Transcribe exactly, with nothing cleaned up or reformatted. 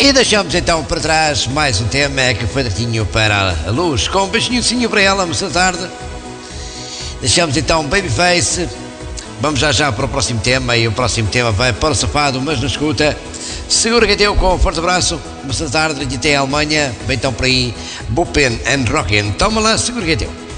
E deixamos então para trás mais um tema que foi direitinho para a luz, com um beijinho para ela, moça tarde. Deixamos então Babyface. Vamos já já para o próximo tema, e o próximo tema vai para o safado, mas não escuta. Segura que é teu, com um forte abraço, moça tarde, de até a Alemanha. Vem então para aí, Bupen and Rockin'. Toma lá, segura que é teu.